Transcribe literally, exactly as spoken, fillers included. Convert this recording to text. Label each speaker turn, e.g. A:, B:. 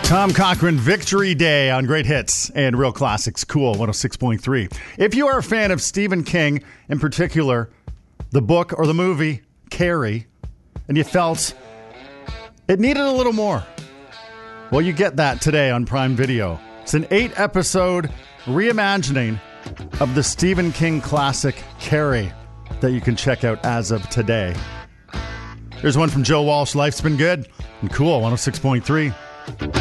A: Tom Cochrane, Victory Day on Great Hits and Real Classics. Cool, one oh six point three. If you are a fan of Stephen King, in particular, the book or the movie, Carrie, and you felt it needed a little more, well, you get that today on Prime Video. It's an eight-episode reimagining of the Stephen King classic, Carrie, that you can check out as of today. Here's one from Joe Walsh, Life's Been Good, and Cool, one oh six point three.